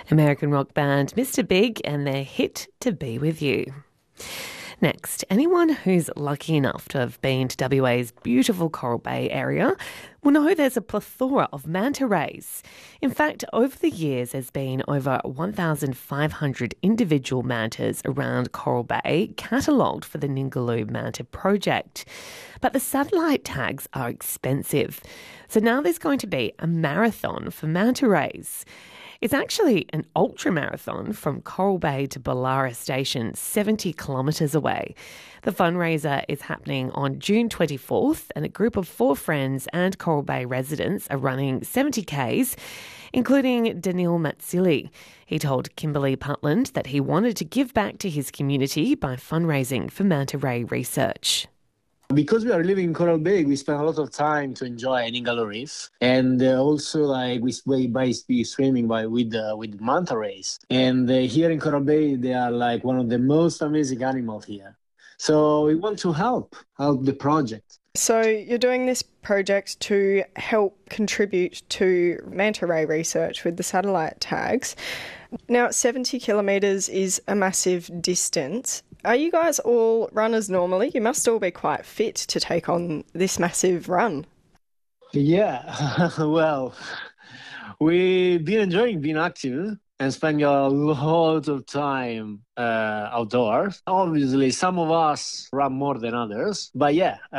American rock band Mr. Big and their hit To Be With You. Next, anyone who's lucky enough to have been to WA's beautiful Coral Bay area will know there's a plethora of manta rays. In fact, over the years, there's been over 1,500 individual mantas around Coral Bay catalogued for the Ningaloo Manta Project. But the satellite tags are expensive. So now there's going to be a marathon for manta rays. It's actually an ultra-marathon from Coral Bay to Bullara Station, 70 kilometres away. The fundraiser is happening on June 24th, and a group of 4 friends and Coral Bay residents are running 70 Ks, including Daniil Matsili. He told Kimberly Putland that he wanted to give back to his community by fundraising for manta ray research. Because we are living in Coral Bay, we spend a lot of time to enjoy Ningaloo Reef, and also we swimming with manta rays. And here in Coral Bay, they are like one of the most amazing animals here. So we want to help the project. So you're doing this project to help contribute to manta ray research with the satellite tags. Now, 70 kilometres is a massive distance. Are you guys all runners normally? You must all be quite fit to take on this massive run. Yeah, well, we've been enjoying being active and spending a lot of time outdoors. Obviously, some of us run more than others, but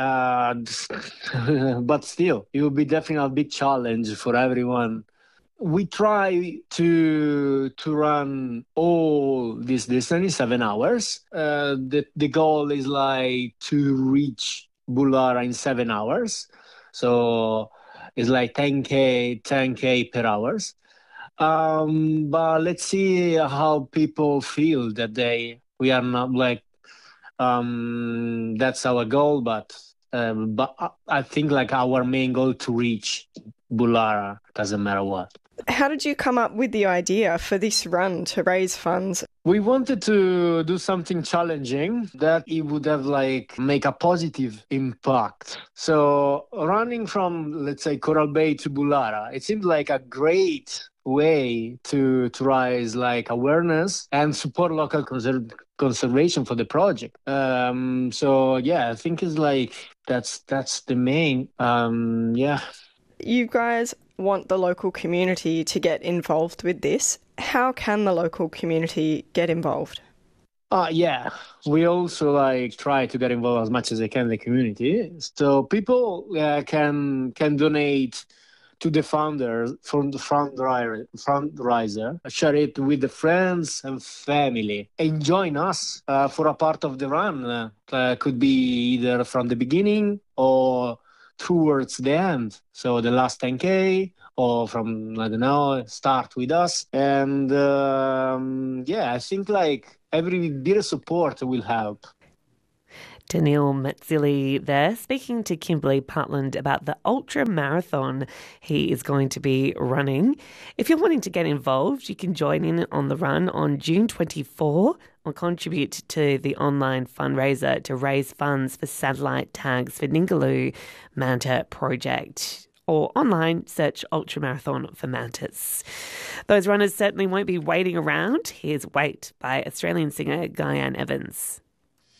but still, it will be definitely a big challenge for everyone. We try to run all this distance in 7 hours. The goal is like to reach Bullara in 7 hours. So it's like 10K per hour. But let's see how people feel that day. We are not like, that's our goal, but I think like our main goal to reach Bullara, doesn't matter what. How did you come up with the idea for this run to raise funds? We wanted to do something challenging that it would have make a positive impact. So running from, let's say, Coral Bay to Bullara, it seemed like a great way to raise awareness and support local conservation for the project. So yeah, I think it's that's the main, You guys want the local community to get involved with this. How can the local community get involved? We also try to get involved as much as they can in the community. So people can donate to the fundraiser, share it with the friends and family, and join us for a part of the run. Could be either from the beginning or towards the end, so the last 10K, or from, start with us. And I think every bit of support will help. Daniil Matsili there, speaking to Kimberly Putland about the ultra marathon he is going to be running. If you're wanting to get involved, you can join in on the run on June 24 or contribute to the online fundraiser to raise funds for satellite tags for Ningaloo Manta Project. Or online, search Ultramarathon for mantas. Those runners certainly won't be waiting around. Here's Wait by Australian singer Guyan Evans.